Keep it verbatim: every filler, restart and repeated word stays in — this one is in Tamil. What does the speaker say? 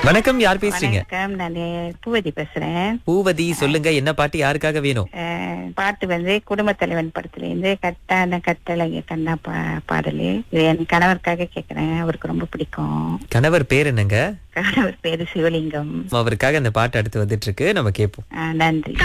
வணக்கம், யார் பேசுறீங்க? வணக்கம், நான் பூவதி பேசுறேன். பூவதி, சொல்லுங்க, என்ன பாட்டு யாருக்காக வேணும்? அஹ், பாட்டு வந்து குடும்ப தலைவன் படத்துல இருந்து கட்டான கட்டளை கண்ணா பா பாடலு. இது என் கணவருக்காக கேக்குறேன், அவருக்கு ரொம்ப பிடிக்கும். கணவர் பேர் என்னங்க? கணவர் பேரு சிவலிங்கம். அவருக்காக அந்த பாட்டு அடுத்து வந்துட்டு இருக்கு, நம்ம கேட்போம். அஹ், நன்றி.